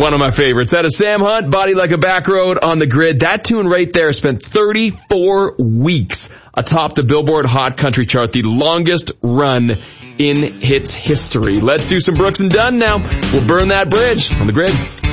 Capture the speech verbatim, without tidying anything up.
One of my favorites. That is Sam Hunt, Body Like a Back Road on the Grid. That tune right there spent thirty-four weeks atop the Billboard Hot Country chart, the longest run in hits history. Let's do some Brooks and Dunn now. We'll burn that bridge on the Grid.